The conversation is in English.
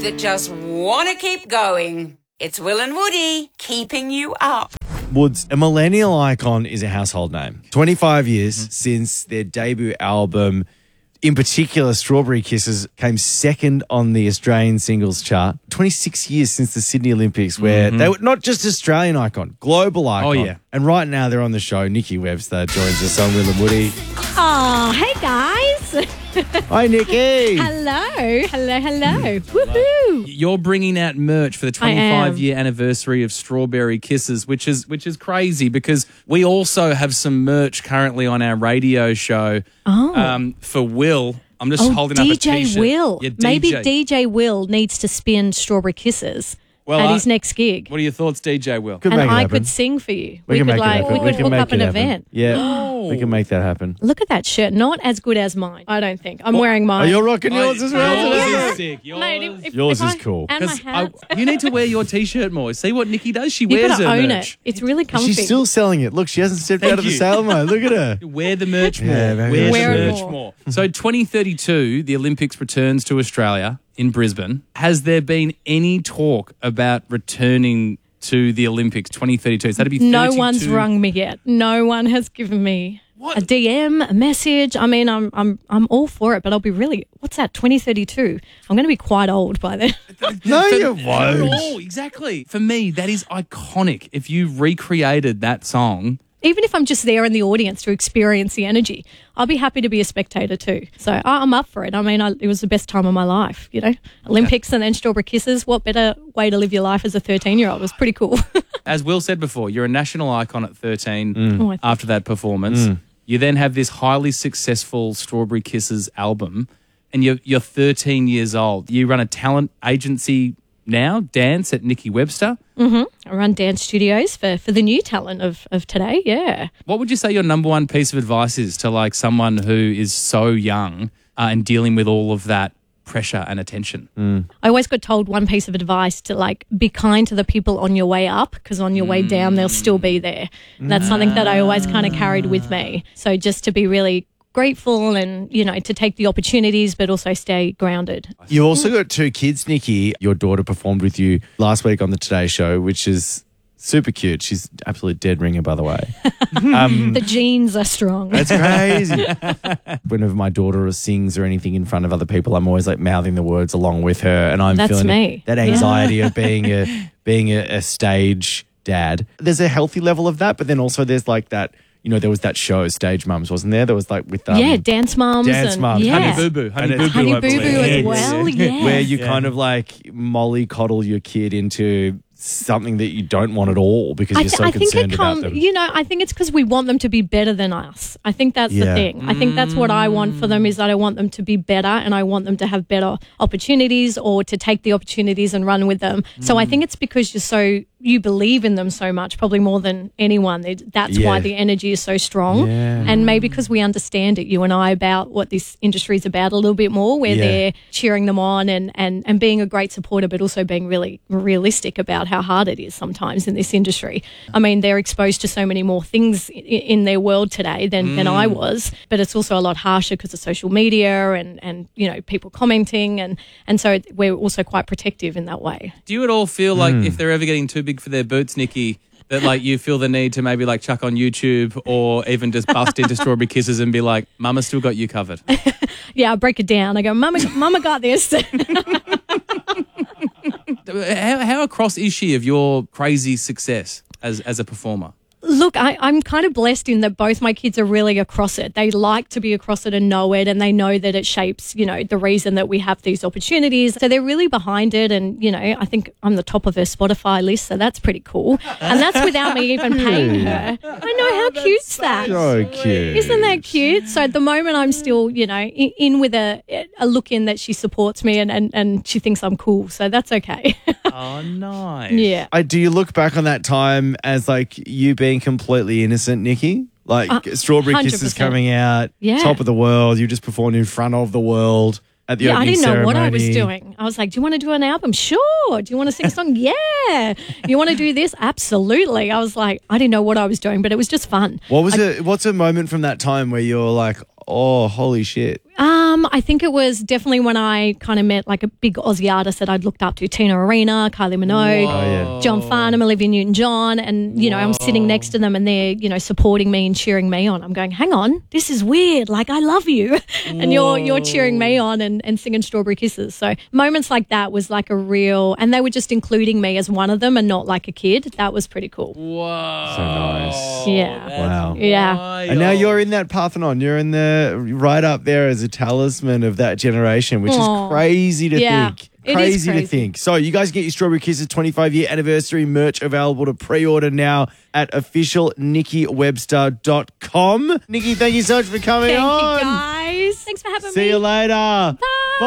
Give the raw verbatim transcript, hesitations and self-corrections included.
that just want to keep going. It's Will and Woody keeping you up. Woods, a millennial icon is a household name. twenty-five years mm-hmm. since their debut album, in particular, Strawberry Kisses, came second on the Australian singles chart. twenty-six years since the Sydney Olympics, where mm-hmm. they were not just Australian icon, global icon. Oh, yeah. And right now they're on the show. Nikki Webster joins us on Will and Woody. Oh, hey, guys. Hi, Nikki. Hello. Hello, hello. Woohoo. You're bringing out merch for the twenty-five year anniversary of Strawberry Kisses, which is which is crazy because we also have some merch currently on our radio show oh. um, for Will. I'm just oh, holding D J up a t-shirt. Will. Yeah, D J. Maybe D J Will needs to spin Strawberry Kisses well, at I, his next gig. What are your thoughts, D J Will? Could and make it I happen. could sing for you. We, we can could make like it happen. we could we hook make up an it happen. event. Yeah. We can make that happen. Look at that shirt. Not as good as mine, I don't think. I'm wearing Oh, mine. you're rocking yours as well Yours today. is sick. Yours, Mate, if- if- Yours if is I- cool. And my 'Cause hat. I- you need to wear your t-shirt more. See what Nikki does? She You've wears got to her own merch. it. It's really comfy. She's still selling it. Look, she hasn't stepped Thank out of the you. sale mode. Look at her. Wear the merch more. Yeah, maybe Wear, I the should. merch Wear it more. So twenty thirty-two, the Olympics returns to Australia in Brisbane. Has there been any talk about returning to the Olympics twenty thirty-two? So that'd be No thirty-two one's rung me yet. No one has given me What? a D M, a message. I mean, I'm I'm I'm all for it, but I'll be really. What's that? twenty thirty-two. I'm going to be quite old by then. No, For- you Not at won't. all, exactly. For me, that is iconic. If you recreated that song, Even if I'm just there in the audience to experience the energy, I'll be happy to be a spectator too. So I- I'm up for it. I mean, I, it was the best time of my life, you know. Olympics and then Strawberry Kisses. What better way to live your life as a thirteen-year-old? It was pretty cool. as Will said before, you're a national icon at thirteen Oh, I think- after that performance. You then have this highly successful Strawberry Kisses album, and you're, you're thirteen years old. You run a talent agency now, Dance, at Nikki Webster. I run dance studios for, for the new talent of, of today, yeah. What would you say your number one piece of advice is to like someone who is so young uh, and dealing with all of that pressure and attention? I always got told one piece of advice to like be kind to the people on your way up because on your way down they'll still be there. And that's something that I always kind of carried with me. So just to be really grateful and, you know, to take the opportunities but also stay grounded. You also got two kids, Nikki. Your daughter performed with you last week on the Today Show, which is super cute. She's absolute dead ringer, by the way. Um, The genes are strong. That's crazy. Whenever my daughter sings or anything in front of other people, I'm always like mouthing the words along with her, and I'm That's feeling me. that anxiety of being a being a, a stage dad. There's a healthy level of that, but then also there's like that. You know, there was that show, Stage Mums, wasn't there? There was like with um, yeah, dance moms. Dance and, Mums. Yeah. Honey Boo Boo. Honey And Boo it's- Boo, Honey I Boo Boo believe. as Yes. well, yes. where you kind of like mollycoddle your kid into something that you don't want at all because I, you're th- so I think concerned it about comes, them. you know, I think it's because we want them to be better than us. I think that's the Yeah. thing. I think that's what I want for them is that I want them to be better and I want them to have better opportunities or to take the opportunities and run with them. So I think it's because you're so, you believe in them so much, probably more than anyone. It- That's why Yeah. the energy is so strong. Yeah. And maybe because we understand it, you and I, about what this industry is about a little bit more, where Yeah. they're cheering them on and, and, and being a great supporter, but also being really realistic about how hard it is sometimes in this industry. I mean, they're exposed to so many more things in, in their world today than, than I was, but it's also a lot harsher because of social media and, and, you know, people commenting. And, and so we're also quite protective in that way. Do you at all feel like if they're ever getting too big for their boots, Nikki, that like you feel the need to maybe like chuck on YouTube or even just bust into Strawberry Kisses and be like, Mama still got you covered? Yeah, I break it down. I go, Mama, Mama got this. How, how across is she of your crazy success as, as a performer? Look, I, I'm kind of blessed in that both my kids are really across it. They like to be across it and know it, and they know that it shapes, you know, the reason that we have these opportunities. So they're really behind it, and, you know, I think I'm the top of her Spotify list, so that's pretty cool. And that's without me even paying her. I know, how cute's that? So cute. Isn't that cute? So at the moment, I'm still, you know, in, in with a a look in that she supports me and, and, and she thinks I'm cool. So that's okay. Oh, nice. Yeah. I, do you look back on that time as like you being completely innocent, Nikki? Like Uh, Strawberry one hundred Kisses percent. coming out, Yeah. top of the world, you just performed in front of the world at the Yeah, I opening didn't know what I was ceremony. doing. I was like, do you want to do an album? Sure. Do you want to sing a song? Yeah. You want to do this? Absolutely. I was like, I didn't know what I was doing, but it was just fun. What was it? What's a moment from that time where you're like, oh, holy shit? Um, I think it was definitely when I kind of met like a big Aussie artist that I'd looked up to, Tina Arena, Kylie Minogue, Oh, yeah. John Farnham, Olivia Newton-John, and, you know, I'm sitting next to them and they're, you know, supporting me and cheering me on. I'm going, hang on, this is weird. Like, I love you. and you're you're cheering me on and, and singing Strawberry Kisses. So moments like that was like a real, and they were just including me as one of them and not like a kid. That was pretty cool. Whoa. So nice. Yeah. Wow. Yeah. And now you're in that Parthenon. You're in the right up there as a talisman of that generation, which Aw. is crazy to Yeah, think. it is Crazy, to crazy. think. So you guys get your Strawberry Kisses twenty-five year anniversary merch available to pre-order now at official nikki webster dot com. Nikki, thank you so much for coming Thank on. you, guys. Thanks for having me. See you later. Bye.